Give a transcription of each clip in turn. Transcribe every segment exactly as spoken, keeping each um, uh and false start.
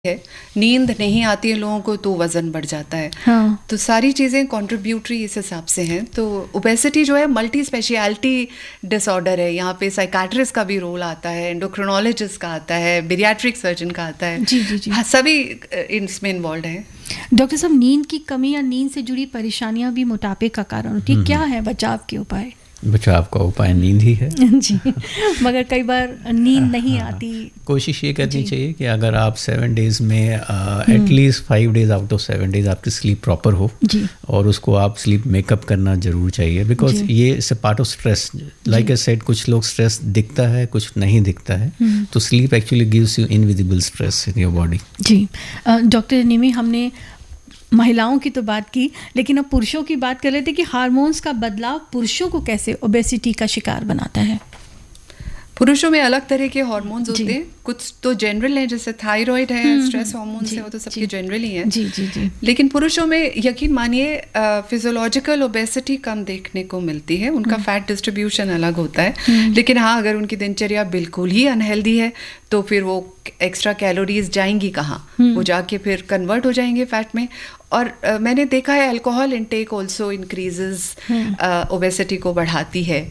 है, नींद नहीं आती है लोगों को तो वज़न बढ़ जाता है। हाँ। तो सारी चीज़ें कंट्रीब्यूटरी इस हिसाब से हैं। तो ओबेसिटी जो है मल्टी स्पेशलिटी डिसऑर्डर है। यहाँ पे साइकाट्रिस्ट का भी रोल आता है, एंडोक्रिनोलॉजिस्ट का आता है, बीरियाट्रिक सर्जन का आता है। जी जी जी हाँ, सभी इसमें इन्वॉल्व हैं। डॉक्टर साहब, नींद की कमी या नींद से जुड़ी परेशानियां भी मोटापे का कारण होती है, क्या है बचाव के उपाय? बचाव का उपाय नींद ही है जी, मगर कई बार नींद नहीं हाँ, आती। कोशिश ये करनी चाहिए कि अगर आप सेवन डेज में at least five days out of seven days आपकी स्लीप प्रॉपर हो जी। और उसको आप स्लीप मेकअप करना जरूर चाहिए, बिकॉज ये it's a part of stress. Like I said, कुछ लोग स्ट्रेस दिखता है, कुछ नहीं दिखता है, तो sleep actually gives you invisible stress in your body. Ji doctor निमी, हमने महिलाओं की तो बात की, लेकिन अब पुरुषों की बात कर रहे थे कि हार्मोन्स का बदलाव पुरुषों को कैसे ओबेसिटी का शिकार बनाता है। पुरुषों में अलग तरह के हार्मोन्स होते हैं, कुछ तो जनरल हैं, जैसे थायराइड है, स्ट्रेस हार्मोन्स है, वो तो सबके जनरल ही हैं। जी जी जी। लेकिन पुरुषों में यकीन मानिए फिजियोलॉजिकल ओबेसिटी कम देखने को मिलती है, उनका फैट डिस्ट्रीब्यूशन अलग होता है। लेकिन हाँ, अगर उनकी दिनचर्या बिल्कुल ही अनहेल्दी है तो फिर वो एक्स्ट्रा कैलोरीज जाएंगी कहाँ, वो जाके फिर कन्वर्ट हो जाएंगे फैट में। और uh, मैंने देखा है alcohol intake also increases obesity को बढ़ाती है।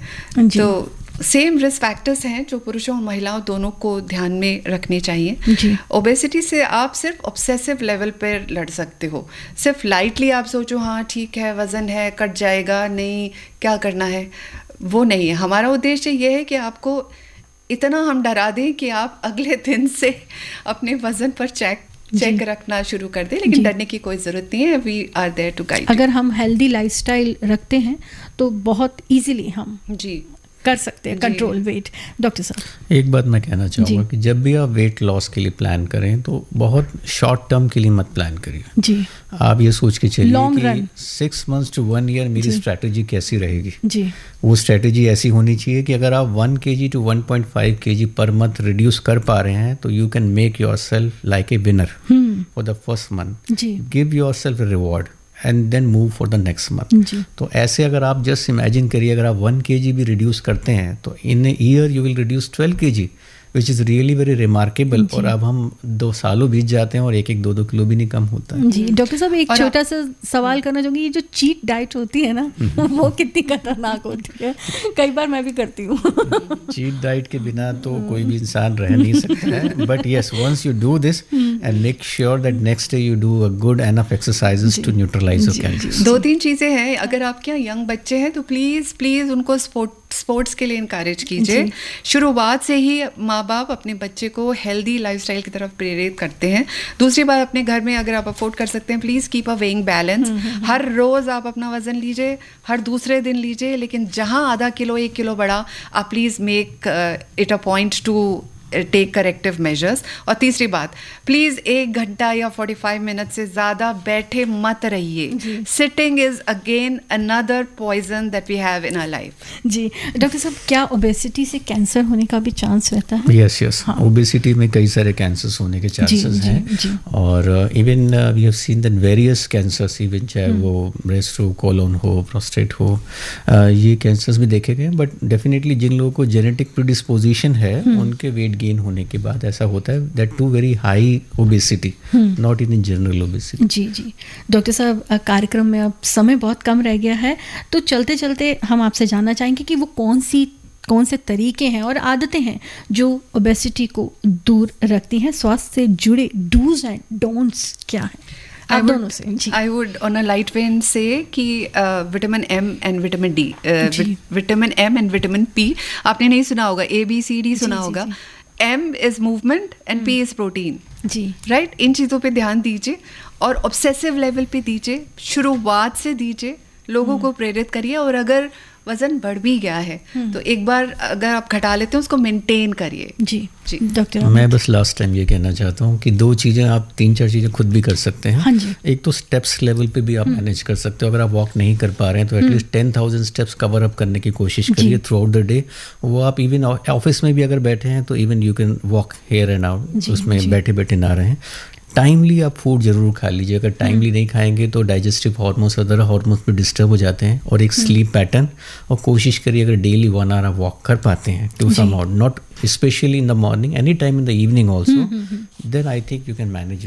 तो सेम रिस्क फैक्टर्स हैं जो पुरुषों और महिलाओं दोनों को ध्यान में रखने चाहिए। ओबेसिटी से आप सिर्फ ऑब्सेसिव लेवल पर लड़ सकते हो। सिर्फ लाइटली आप सोचो हाँ ठीक है, वज़न है, कट जाएगा, नहीं क्या करना है, वो नहीं है। हमारा उद्देश्य ये है कि आपको इतना हम डरा दें कि आप अगले दिन से अपने वज़न पर चेक चेक रखना शुरू कर दे। लेकिन डरने की कोई ज़रूरत नहीं है, we are there to guide. अगर हम हेल्दी लाइफस्टाइल रखते हैं तो बहुत इजीली हम जी कर सकते हैं कंट्रोल वेट। डॉक्टर साहब, एक बात मैं कहना चाहूँगा कि जब भी आप वेट लॉस के लिए प्लान करें तो बहुत शॉर्ट टर्म के लिए मत प्लान करिए। जी, आप ये सोच के चलिए Long कि run. Six months to one year मेरी स्ट्रैटेजी कैसी रहेगी। जी, वो स्ट्रैटेजी ऐसी होनी चाहिए कि अगर आप वन के जी टू वन पॉइंट फाइव के जी पर मंथ रिड्यूस कर पा रहे हैं तो you can make your self like a winner for the first month. Ji, give your self reward and then move for the next month. तो ऐसे अगर आप जस्ट इमेजिन करिए, अगर आप वन के जी भी रिड्यूस करते हैं तो इन a year you will reduce twelve के जी, which is really very remarkable. और अब हम दो सालों बीत जाते हैं और एक एक दो दो किलो भी नहीं कम होता है। जी डॉक्टर साहब, एक छोटा सा सवाल करना चाहूँगी, ये जो चीट डाइट होती है ना वो कितनी खतरनाक होती है? कई बार मैं भी करती हूँ। चीट डाइट के बिना तो कोई भी इंसान रह नहीं सकता है, but yes, once you do this and make sure that next day you do a good enough exercises to neutralise your calories. दो तीन चीज़ें हैं। अगर आपके यहाँ यंग बच्चे हैं तो प्लीज़ प्लीज़ उनको स्पोर्ट स्पोर्ट्स के लिए इनकरेज कीजिए। शुरुआत से ही माँ बाप अपने बच्चे को हेल्दी लाइफस्टाइल की तरफ प्रेरित करते हैं। दूसरी बात, अपने घर में अगर आप अफोर्ड कर सकते हैं, please keep a weighing balance. हर रोज़ आप अपना वज़न लीजिए, हर दूसरे दिन लीजिए, लेकिन जहाँ आधा किलो एक किलो बढ़ा, आप please make it a point two take corrective measures. और तीसरी बात, प्लीज़ एक घंटा या फोर्टी फाइव मिनट से ज़्यादा बैठे मत रहिए। Sitting is again another poison that we have in our life. Ji doctor साहब, क्या ओबेसिटी से कैंसर होने का भी चांस रहता है? यस यस, ओबेसिटी में कई सारे कैंसर्स होने के चांसेस हैं। और even we have seen that various cancers, even चाहे वो ब्रेस्ट हो, कोलोन हो, प्रोस्टेट हो, uh, ये कैंसर्स भी देखे गए। बट डेफिनेटली जिन लोगों को जेनेटिक प्रीडिस्पोजिशन है उनके वेट गेन होने के बाद ऐसा होता है that to very high obesity, not in general obesity. Ji ji doctor साहब, कार्यक्रम में अब समय बहुत कम रह गया है, तो चलते चलते हम आपसे जानना चाहेंगे कि वो कौन सी कौन से तरीके हैं और आदतें हैं जो ओबेसिटी को दूर रखती हैं। स्वास्थ्य से जुड़े डूज एंड डोंट्स क्या हैं? I would, I would on a light vein say कि vitamin M and vitamin D, vitamin M and vitamin P आपने नहीं सुना होगा, ए बी सी डी सुना होगा। M is movement and P is protein. Ji right, इन चीज़ों पे ध्यान दीजिए और ऑब्सेसिव लेवल पे दीजिए, शुरुआत से दीजिए, लोगों को प्रेरित करिए। और अगर वजन बढ़ भी गया है तो एक बार अगर आप घटा लेते हैं उसको मेंटेन करिए। जी जी डॉक्टर, मैं बस लास्ट टाइम ये कहना चाहता हूँ कि दो चीज़ें आप तीन चार चीज़ें खुद भी कर सकते हैं। हाँ जी। एक तो स्टेप्स लेवल पे भी आप मैनेज कर सकते हो। अगर आप वॉक नहीं कर पा रहे हैं तो at least ten thousand steps cover up करने की कोशिश करिए थ्रू आउट द डे। वो आप इवन ऑफिस में भी अगर बैठे हैं तो even you can walk hair and out, उसमें बैठे बैठे ना रहें। टाइमली आप फूड जरूर खा लीजिए। अगर टाइमली नहीं खाएंगे तो डाइजेस्टिव हार्मोन्स अदर हार्मोन्स भी डिस्टर्ब हो जाते हैं। और एक स्लीप पैटर्न, और कोशिश करिए अगर डेली वन आवर आप वॉक कर पाते हैं to some out, not specially in the morning, any time in the evening also, then I think you can manage.